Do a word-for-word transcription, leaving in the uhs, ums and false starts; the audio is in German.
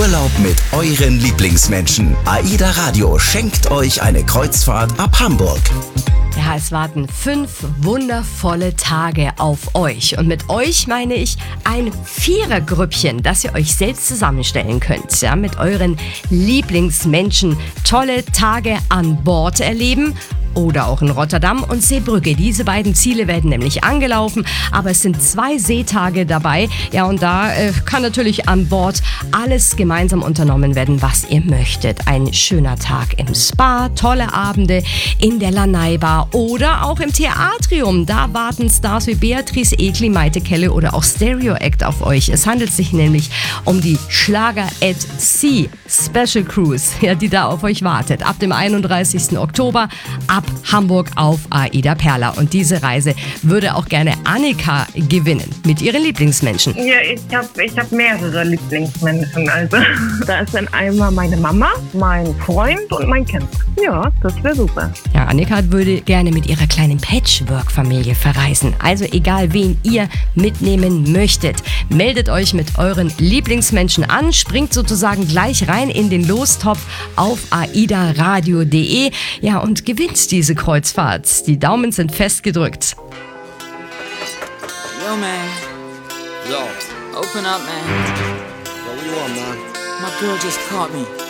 Urlaub mit euren Lieblingsmenschen. AIDA Radio schenkt euch eine Kreuzfahrt ab Hamburg. Ja, es warten fünf wundervolle Tage auf euch. Und mit euch meine ich ein Vierergrüppchen, das ihr euch selbst zusammenstellen könnt. Ja, mit euren Lieblingsmenschen tolle Tage an Bord erleben. Oder auch in Rotterdam und Zeebrugge. Diese beiden Ziele werden nämlich angelaufen, aber es sind zwei Seetage dabei. Ja, und da äh, kann natürlich an Bord alles gemeinsam unternommen werden, was ihr möchtet. Ein schöner Tag im Spa, tolle Abende in der Lanai Bar oder auch im Theatrium. Da warten Stars wie Beatrice Egli, Maite Kelle oder auch Stereo Act auf euch. Es handelt sich nämlich um die Schlager at Sea Special Cruise, ja, die da auf euch wartet. Ab dem einunddreißigsten Oktober ab Hamburg auf AIDA Perla. Und diese Reise würde auch gerne Annika gewinnen mit ihren Lieblingsmenschen. Ja, ich habe ich hab mehrere Lieblingsmenschen. Also da ist dann einmal meine Mama, mein Freund und mein Kind. Ja, das wäre super. Ja, Annika würde gerne mit ihrer kleinen Patchwork-Familie verreisen. Also egal, wen ihr mitnehmen möchtet, meldet euch mit euren Lieblingsmenschen an, springt sozusagen gleich rein in den Lostopf auf aida radio punkt de, ja, und gewinnt diese Kreuzfahrt. Die Daumen sind fest gedrückt. Yo, man. Yo. Open up, man. Yo, what you want, man? My girl just caught me.